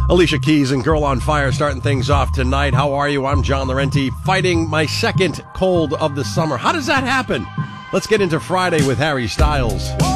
Alicia Keys and Girl on Fire starting things off tonight. How are you? I'm John Laurenti, fighting my second cold of the summer. How does that happen? Let's get into Friday with Harry Styles.